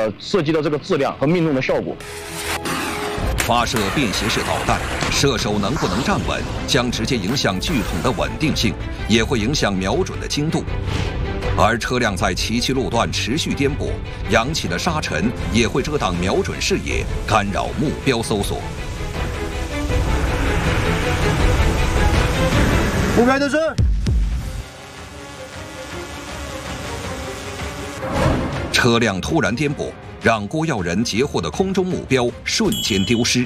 个射击的这个质量和命中的效果。 发射便携式导弹，射手能不能站稳，将直接影响巨筒的稳定性，也会影响瞄准的精度。而车辆在崎岖路段持续颠簸，扬起的沙尘也会遮挡瞄准视野，干扰目标搜索。 目标丢失。 车辆突然颠簸，让郭耀仁截获的空中目标瞬间丢失。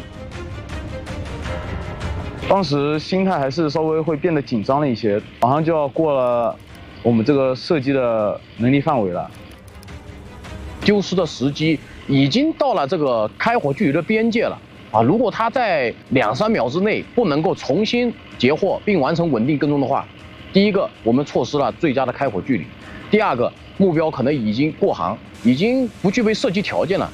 当时心态还是稍微会变得紧张了一些，马上就要过了我们这个射击的能力范围了。丢失的时机已经到了这个开火距离的边界了啊！如果他在2、3秒之内不能够重新截获并完成稳定跟踪的话，第一个我们错失了最佳的开火距离，第二个目标可能已经过航，已经不具备射击条件了。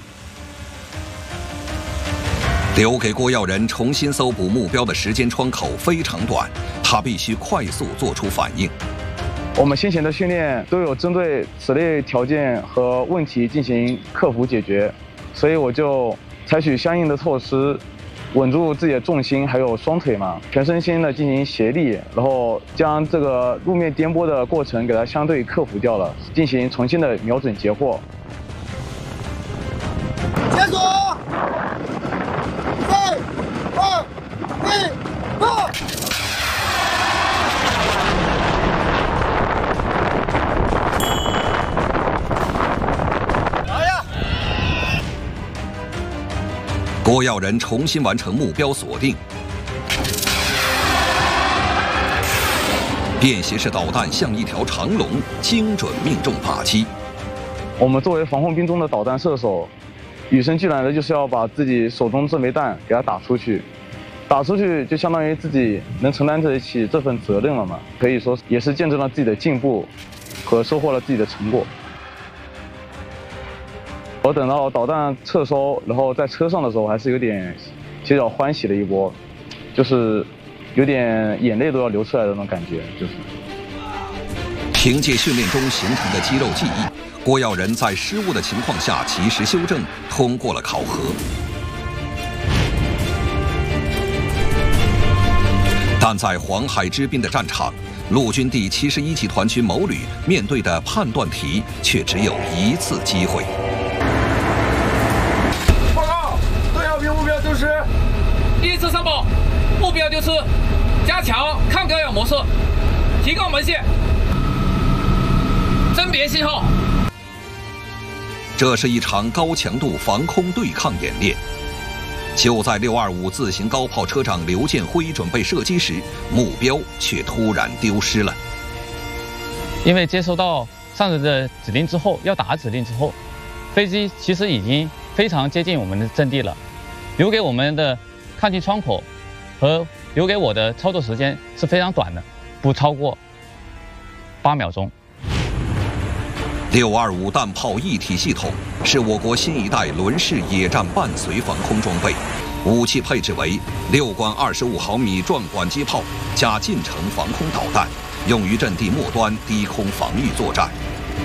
留给郭耀仁重新搜捕目标的时间窗口非常短，他必须快速做出反应。 我们先前的训练都有针对此类条件和问题进行克服解决，所以我就采取相应的措施，稳住自己的重心，还有双腿嘛，全身心的进行协力，然后将这个路面颠簸的过程给它相对克服掉了，进行重新的瞄准截获。 解锁！3、2、1，go！ 郭耀仁重新完成目标锁定，便携式导弹像一条长龙，精准命中靶机。 我们作为防空兵中的导弹射手，与生俱来的就是要把自己手中这枚弹给它打出去，打出去就相当于自己能承担得起这份责任了嘛，可以说也是见证了自己的进步和收获了自己的成果。我等到导弹撤收，然后在车上的时候，还是有点比较欢喜的一波，就是有点眼泪都要流出来的那种感觉，就是。 凭借训练中形成的肌肉记忆，郭耀仁在失误的情况下及时修正，通过了考核。但在黄海之滨的战场，陆军第71集团军某旅面对的判断题却只有一次机会。 报告，对号屏目标丢失。 一次上报，目标丢失，加强抗干扰模式，提高门线，甄别信号。 这是一场高强度防空对抗演练。就在625自行高炮车长刘建辉准备射击时，目标却突然丢失了。 因为接收到上级的指令之后，要打指令之后，飞机其实已经非常接近我们的阵地了，留给我们的抗击窗口和留给我的操作时间是非常短的，不超过8秒钟。 625弹炮一体系统是我国新一代轮式野战伴随防空装备，武器配置为6管25毫米转管机炮加近程防空导弹，用于阵地末端低空防御作战。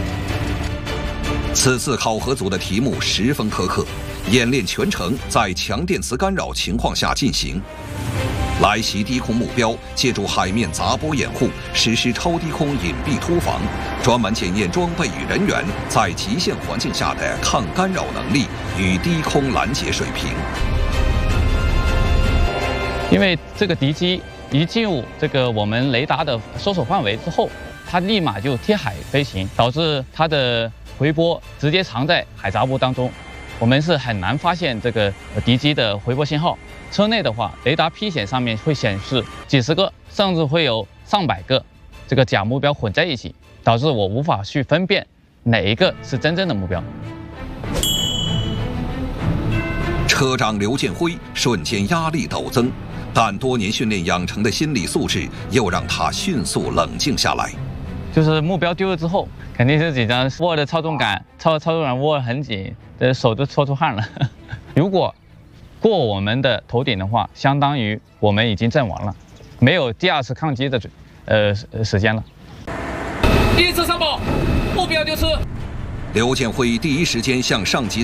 此次考核组的题目十分苛刻，演练全程在强电磁干扰情况下进行。来袭低空目标借助海面杂波掩护，实施超低空隐蔽突防，专门检验装备与人员在极限环境下的抗干扰能力与低空拦截水平。 因为这个敌机一进入这个我们雷达的搜索范围之后，它立马就贴海飞行，导致它的回波直接藏在海杂波当中，我们是很难发现这个敌机的回波信号。车内的话，雷达 P 显上面会显示几十个，甚至会有上百个这个假目标混在一起，导致我无法去分辨哪一个是真正的目标。 车长刘建辉瞬间压力陡增，但多年训练养成的心理素质又让他迅速冷静下来。 就是目标丢了之后，肯定是紧张，握的操纵杆握得很紧，手都搓出汗了。如果过我们的头顶的话，相当于我们已经阵亡了，没有第二次抗击的时间了。 一次上报，目标丢失。 刘建辉第一时间向上级